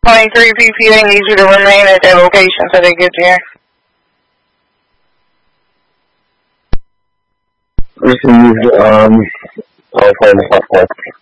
23 PP, they need you to remain at that location until they get there. This is, I'll find the